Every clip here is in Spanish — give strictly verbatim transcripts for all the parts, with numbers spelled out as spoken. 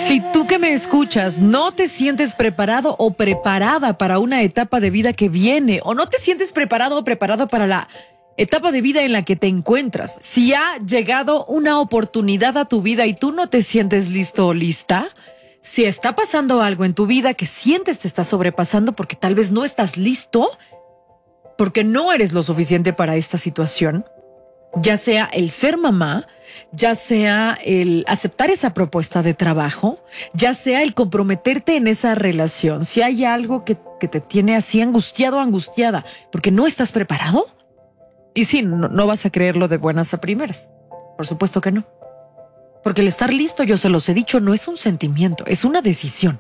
Si tú que me escuchas no te sientes preparado o preparada para una etapa de vida que viene, o no te sientes preparado o preparada para la etapa de vida en la que te encuentras, si ha llegado una oportunidad a tu vida y tú no te sientes listo o lista, si está pasando algo en tu vida que sientes te está sobrepasando porque tal vez no estás listo, porque no eres lo suficiente para esta situación, ya sea el ser mamá, ya sea el aceptar esa propuesta de trabajo, ya sea el comprometerte en esa relación, si hay algo que, que te tiene así angustiado o angustiada porque no estás preparado, y sí, no, no vas a creerlo de buenas a primeras, por supuesto que no, porque el estar listo, yo se los he dicho, no es un sentimiento, es una decisión.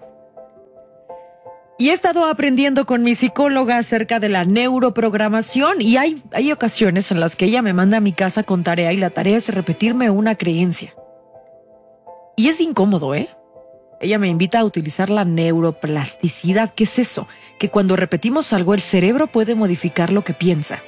Y he estado aprendiendo con mi psicóloga acerca de la neuroprogramación y hay, hay ocasiones en las que ella me manda a mi casa con tarea y la tarea es repetirme una creencia. Y es incómodo, ¿eh? Ella me invita a utilizar la neuroplasticidad. ¿Qué es eso? Que cuando repetimos algo, el cerebro puede modificar lo que piensa.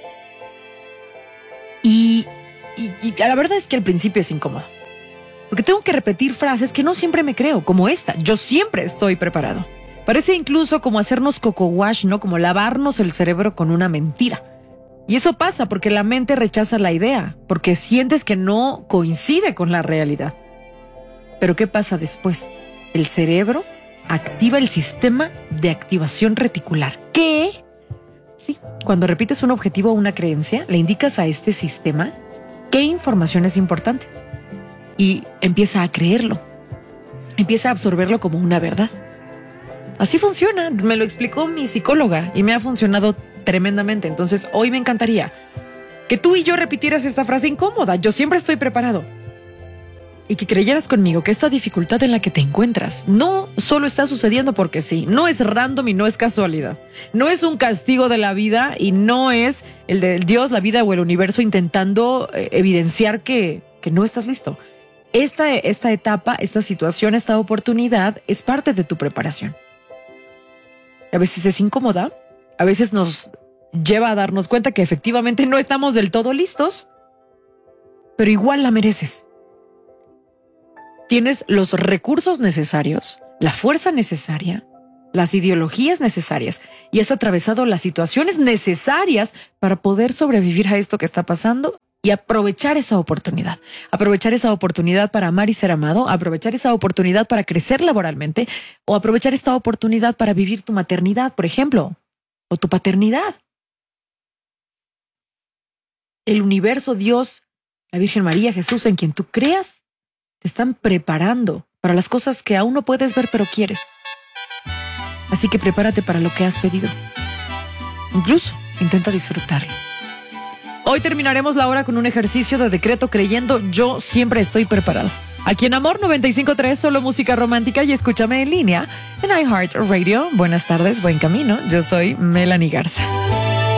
Y, y, y la verdad es que al principio es incómodo. Porque tengo que repetir frases que no siempre me creo, como esta. Yo siempre estoy preparado. Parece incluso como hacernos coco wash, ¿no? Como lavarnos el cerebro con una mentira. Y eso pasa porque la mente rechaza la idea, porque sientes que no coincide con la realidad. Pero ¿qué pasa después? El cerebro activa el sistema de activación reticular. ¿Qué? Sí, cuando repites un objetivo o una creencia, le indicas a este sistema qué información es importante. Y empieza a creerlo. Empieza a absorberlo como una verdad. Así funciona, me lo explicó mi psicóloga y me ha funcionado tremendamente. Entonces, hoy me encantaría que tú y yo repitieras esta frase incómoda. Yo siempre estoy preparado. Y que creyeras conmigo que esta dificultad en la que te encuentras no solo está sucediendo porque sí, no es random y no es casualidad. No es un castigo de la vida y no es el de Dios, la vida o el universo intentando eh, evidenciar que, que no estás listo. Esta, esta etapa, esta situación, esta oportunidad es parte de tu preparación. A veces es incómoda, a veces nos lleva a darnos cuenta que efectivamente no estamos del todo listos, pero igual la mereces. Tienes los recursos necesarios, la fuerza necesaria, las ideologías necesarias y has atravesado las situaciones necesarias para poder sobrevivir a esto que está pasando y aprovechar esa oportunidad. Aprovechar esa oportunidad para amar y ser amado, aprovechar esa oportunidad para crecer laboralmente o aprovechar esta oportunidad para vivir tu maternidad, por ejemplo, o tu paternidad. El universo, Dios, la Virgen María, Jesús, en quien tú creas, te están preparando para las cosas que aún no puedes ver pero quieres. Así que prepárate para lo que has pedido. Incluso intenta disfrutarlo. Hoy terminaremos la hora con un ejercicio de decreto creyendo yo siempre estoy preparado. Aquí en Amor noventa y cinco punto tres, solo música romántica y escúchame en línea en iHeartRadio. Buenas tardes, buen camino. Yo soy Melanie Garza.